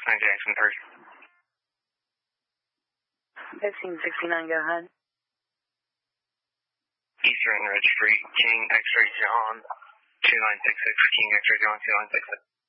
Jackson 3. 1569, go ahead. Eastern Ridge Street, King X-Ray John, 2966, King X-Ray John, 2966.